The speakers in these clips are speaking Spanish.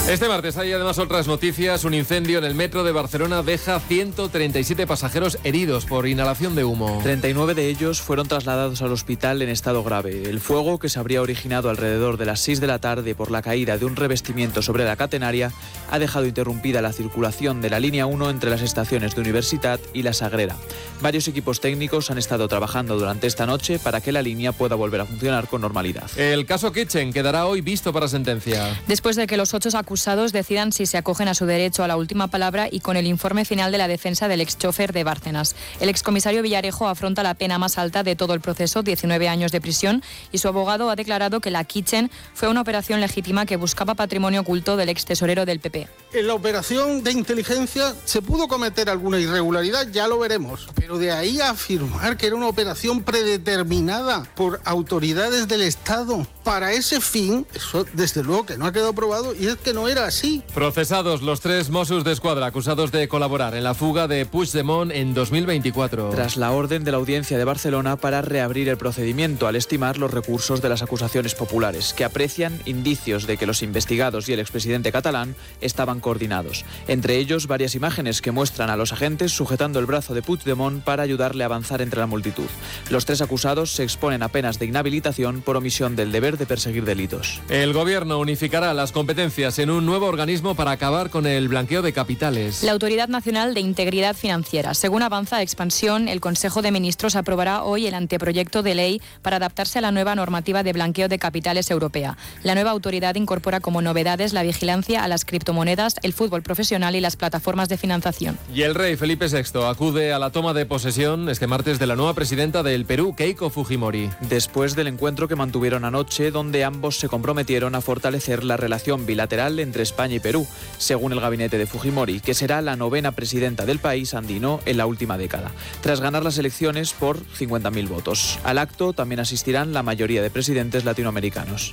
Este martes hay además otras noticias. Un incendio en el metro de Barcelona deja 137 pasajeros heridos por inhalación de humo. 39 de ellos fueron trasladados al hospital en estado grave. El fuego, que se habría originado alrededor de las 6 de la tarde por la caída de un revestimiento sobre la catenaria, ha dejado interrumpida la circulación de la línea 1 entre las estaciones de Universitat y La Sagrera. Varios equipos técnicos han estado trabajando durante esta noche para que la línea pueda volver a funcionar con normalidad. El caso Kitchen quedará hoy visto para sentencia. Después de que los 8 acusados decidan si se acogen a su derecho a la última palabra y con el informe final de la defensa del ex-chofer de Bárcenas. El excomisario Villarejo afronta la pena más alta de todo el proceso, 19 años de prisión, y su abogado ha declarado que la Kitchen fue una operación legítima que buscaba patrimonio oculto del ex-tesorero del PP. En la operación de inteligencia se pudo cometer alguna irregularidad, ya lo veremos, pero de ahí a afirmar que era una operación predeterminada por autoridades del Estado para ese fin, eso desde luego que no ha quedado probado y es que no era así. Procesados los 3 Mossos d'Esquadra acusados de colaborar en la fuga de Puigdemont en 2024. Tras la orden de la Audiencia de Barcelona para reabrir el procedimiento al estimar los recursos de las acusaciones populares, que aprecian indicios de que los investigados y el expresidente catalán estaban coordinados. Entre ellos, varias imágenes que muestran a los agentes sujetando el brazo de Puigdemont para ayudarle a avanzar entre la multitud. Los 3 acusados se exponen a penas de inhabilitación por omisión del deber de perseguir delitos. El gobierno unificará las competencias en un nuevo organismo para acabar con el blanqueo de capitales. La Autoridad Nacional de Integridad Financiera. Según avanza Expansión, el Consejo de Ministros aprobará hoy el anteproyecto de ley para adaptarse a la nueva normativa de blanqueo de capitales europea. La nueva autoridad incorpora como novedades la vigilancia a las criptomonedas, el fútbol profesional y las plataformas de financiación. Y el rey Felipe VI acude a la toma de posesión este martes de la nueva presidenta del Perú, Keiko Fujimori. Después del encuentro que mantuvieron anoche, donde ambos se comprometieron a fortalecer la relación bilateral entre España y Perú, según el gabinete de Fujimori, que será la 9ª presidenta del país andino en la última década, tras ganar las elecciones por 50.000 votos. Al acto también asistirán la mayoría de presidentes latinoamericanos.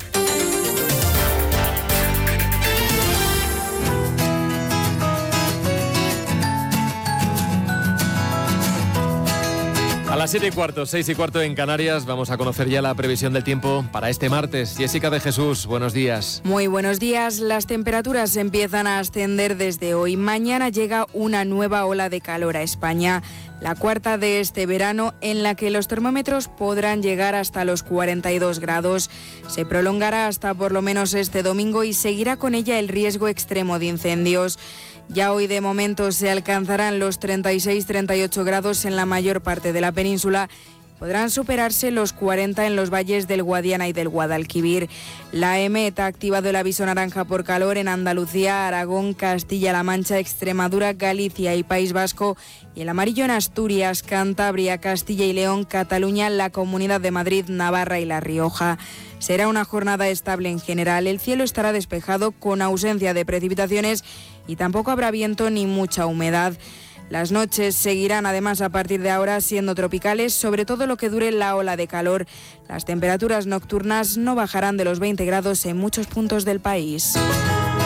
A las 7:15, 6:15 en Canarias, vamos a conocer ya la previsión del tiempo para este martes. Jessica de Jesús, buenos días. Muy buenos días. Las temperaturas empiezan a ascender desde hoy. Mañana llega una nueva ola de calor a España, la 4ª de este verano, en la que los termómetros podrán llegar hasta los 42 grados. Se prolongará hasta por lo menos este domingo y seguirá con ella el riesgo extremo de incendios. Ya hoy de momento se alcanzarán los 36-38 grados en la mayor parte de la península. Podrán superarse los 40 en los valles del Guadiana y del Guadalquivir. La EMET ha activado el aviso naranja por calor en Andalucía, Aragón, Castilla-La Mancha, Extremadura, Galicia y País Vasco, y el amarillo en Asturias, Cantabria, Castilla y León, Cataluña, la Comunidad de Madrid, Navarra y La Rioja. Será una jornada estable en general. El cielo estará despejado con ausencia de precipitaciones y tampoco habrá viento ni mucha humedad. Las noches seguirán además a partir de ahora siendo tropicales, sobre todo lo que dure la ola de calor. Las temperaturas nocturnas no bajarán de los 20 grados en muchos puntos del país.